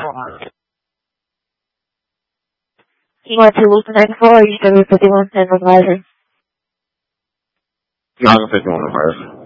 You want to loop 94 or you still with 51 and advisor? No, I'm 51 advisor.